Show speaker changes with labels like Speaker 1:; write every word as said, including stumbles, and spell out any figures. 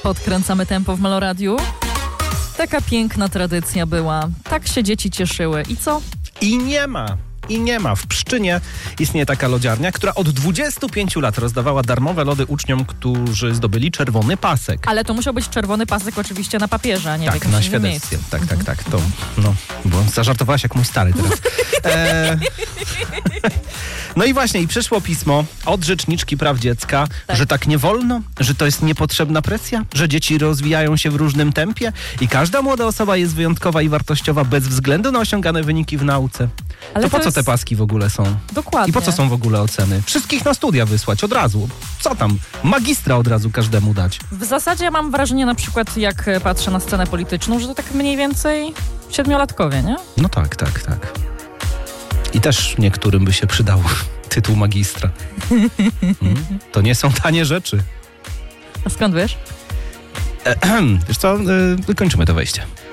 Speaker 1: Podkręcamy tempo w Meloradiu. Taka piękna tradycja była. Tak się dzieci cieszyły. I co?
Speaker 2: I nie ma. I nie ma. W Pszczynie istnieje taka lodziarnia, która od dwudziestu pięciu lat rozdawała darmowe lody uczniom, którzy zdobyli czerwony pasek.
Speaker 1: Ale to musiał być czerwony pasek oczywiście na papierze, a nie
Speaker 2: tak,
Speaker 1: w jakimś
Speaker 2: na
Speaker 1: innym
Speaker 2: świadectwie.
Speaker 1: miejscu.
Speaker 2: Tak, tak, tak. To, no, bo zażartowałaś jak mój stary teraz. E... No i właśnie, i przyszło pismo od Rzeczniczki Praw Dziecka, tak. że tak nie wolno, że to jest niepotrzebna presja, że dzieci rozwijają się w różnym tempie i każda młoda osoba jest wyjątkowa i wartościowa bez względu na osiągane wyniki w nauce.
Speaker 1: Ale
Speaker 2: to po
Speaker 1: to
Speaker 2: co
Speaker 1: jest...
Speaker 2: te paski w ogóle są?
Speaker 1: Dokładnie.
Speaker 2: I po co są w ogóle oceny? Wszystkich na studia wysłać od razu. Co tam? Magistra od razu każdemu dać.
Speaker 1: W zasadzie mam wrażenie na przykład, jak patrzę na scenę polityczną, że to tak mniej więcej siedmiolatkowie, nie?
Speaker 2: No tak, tak, tak. I też niektórym by się przydał tytuł magistra. Hmm? To nie są tanie rzeczy.
Speaker 1: A skąd wiesz?
Speaker 2: Ehem, wiesz co, yy, kończymy to wejście.